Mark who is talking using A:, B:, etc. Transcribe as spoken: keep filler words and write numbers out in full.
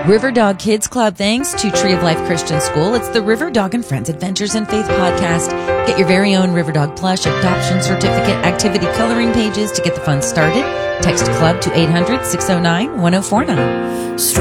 A: River Dog Kids Club, thanks to Tree of Life Christian School. It's the River Dog and Friends Adventures in Faith podcast. Get your very own River Dog plush, adoption certificate, activity coloring pages to get the fun started. Text club to eight hundred, six oh nine, one oh four nine.